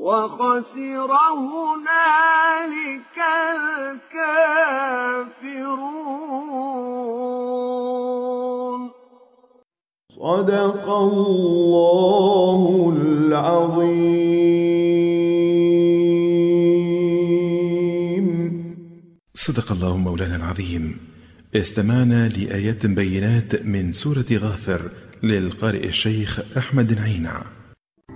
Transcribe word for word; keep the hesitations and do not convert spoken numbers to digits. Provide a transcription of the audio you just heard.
وخسر هنالك الكافرون. صدق الله العظيم. صدق الله مولانا العظيم. استمعنا لآيات بينات من سورة غافر للقارئ الشيخ أحمد نعينة.